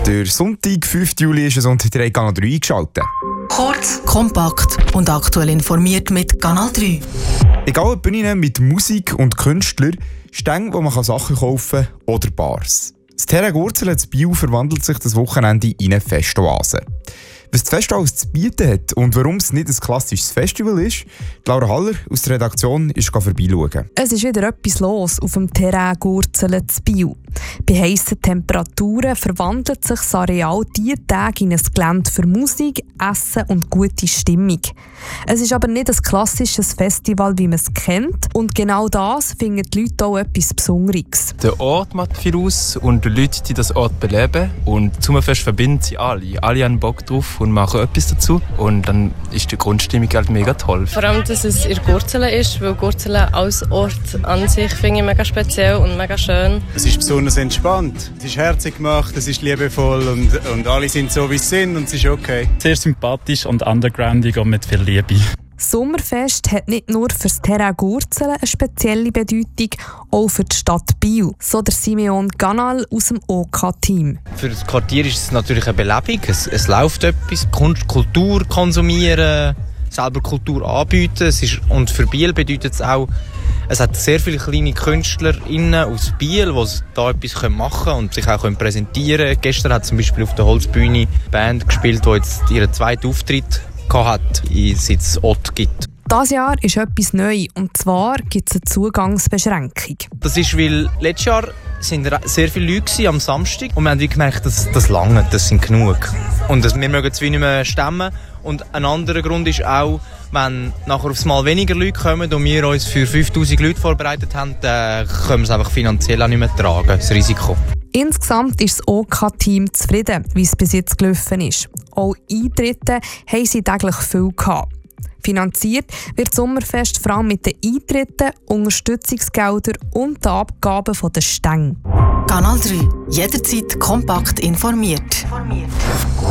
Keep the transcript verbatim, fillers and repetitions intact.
Der Sonntag, fünften Juli, ist es und ihr habt Kanal drei eingeschaltet. Kurz, kompakt und aktuell informiert mit Kanal drei. Egal ob Bühnen mit Musik und Künstlern, Stände, wo man Sachen kaufen kann, oder Bars. Das Terra Gurzelen in Biel verwandelt sich das Wochenende in eine Festoase. Was das Fest alles zu bieten hat und warum es nicht ein klassisches Festival ist, Laura Haller aus der Redaktion ist vorbeischauen. Es ist wieder etwas los auf dem Terrain Gurzelen zu Biel. Bei heissen Temperaturen verwandelt sich das Areal diese Tage in ein Gelände für Musik, Essen und gute Stimmung. Es ist aber nicht ein klassisches Festival, wie man es kennt. Und genau das finden die Leute auch etwas Besonderes. Der Ort macht viel aus und die Leute, die das Ort beleben. Und zum Fest verbinden sie alle. Alle haben Bock drauf und machen etwas dazu. Und dann ist die Grundstimmung halt mega toll. Vor allem, dass es in Gurzelen ist, weil Gurzelen als Ort an sich finde ich mega speziell und mega schön. Es ist besonders entspannt. Es ist herzig gemacht, es ist liebevoll und, und alle sind so, wie sie sind und es ist okay. Sehr sympathisch und undergroundig und mit viel Liebe. Das Sommerfest hat nicht nur für das Terrain Gurzelen eine spezielle Bedeutung, auch für die Stadt Biel, so der Simeon Ganal aus dem O K-Team. Für das Quartier ist es natürlich eine Belebung. Es, es läuft etwas. Kunst, Kultur konsumieren, selber Kultur anbieten. Es ist, und für Biel bedeutet es auch, es hat sehr viele kleine KünstlerInnen aus Biel, die da etwas machen können und sich auch präsentieren können. Gestern hat zum Beispiel auf der Holzbühne eine Band gespielt, die jetzt ihren zweiten Auftritt hat, seit es Ott gibt. Dieses Jahr ist etwas neu, und zwar gibt es eine Zugangsbeschränkung. Das ist, weil letztes Jahr sind sehr viele Leute am Samstag und wir haben gemerkt, dass das lange, das sind genug. Und wir mögen es nicht mehr stemmen. Und ein anderer Grund ist auch, wenn nachher aufs Mal weniger Leute kommen und wir uns für fünftausend Leute vorbereitet haben, dann können wir es einfach finanziell auch nicht mehr tragen, das Risiko. Insgesamt ist das O K-Team zufrieden, wie es bis jetzt gelaufen ist. Auch Eintritte haben sie täglich viel gehabt. Finanziert wird das Sommerfest vor allem mit den Eintritten, Unterstützungsgeldern und den Abgaben der Stände. Kanal drei. Jederzeit kompakt informiert.